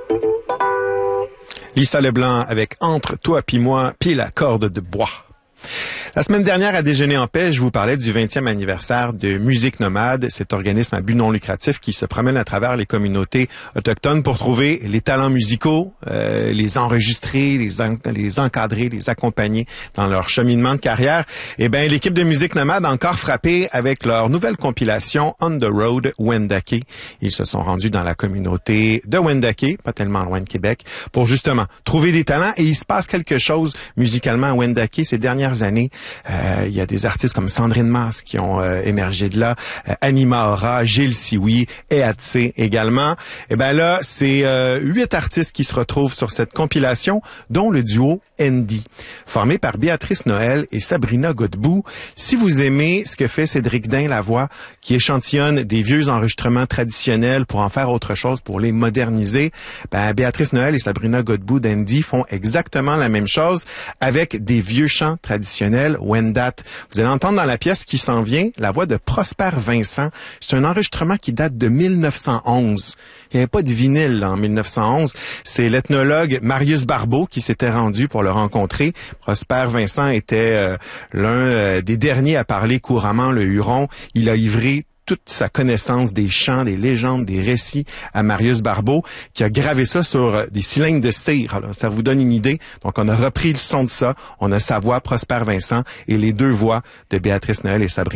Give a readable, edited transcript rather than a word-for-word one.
Lisa Leblanc avec Entre toi puis moi puis la corde de bois. La semaine dernière, à Déjeuner en paix, je vous parlais du 20e anniversaire de Musique Nomade, cet organisme à but non lucratif qui se promène à travers les communautés autochtones pour trouver les talents musicaux, les enregistrer, les encadrer, les accompagner dans leur cheminement de carrière. Eh bien, l'équipe de Musique Nomade a encore frappé avec leur nouvelle compilation On the Road Wendake. Ils se sont rendus dans la communauté de Wendake, pas tellement loin de Québec, pour justement trouver des talents. Et il se passe quelque chose musicalement à Wendake ces dernières années. Il y a des artistes comme Sandrine Mas qui ont émergé de là, Anima Aura, Gilles Sioui, Eatse également. Et ben là, c'est 8 artistes qui se retrouvent sur cette compilation, dont le duo Andy, formé par Béatrice Noël et Sabrina Godbout. Si vous aimez ce que fait Cédric Dain-Lavoie, qui échantillonne des vieux enregistrements traditionnels pour en faire autre chose, pour les moderniser, ben Béatrice Noël et Sabrina Godbout d'Andy font exactement la même chose avec des vieux chants traditionnels Wendat. Vous allez entendre dans la pièce qui s'en vient la voix de Prosper Vincent. C'est un enregistrement qui date de 1911. Il n'y avait pas de vinyle là, en 1911. C'est l'ethnologue Marius Barbeau qui s'était rendu pour le rencontrer. Prosper Vincent était l'un des derniers à parler couramment le Huron. Il a livré toute sa connaissance des chants, des légendes, des récits à Marius Barbeau, qui a gravé ça sur des cylindres de cire. Alors, ça vous donne une idée. Donc, on a repris le son de ça. On a sa voix, Prosper Vincent, et les deux voix de Béatrice Noël et Sabrina.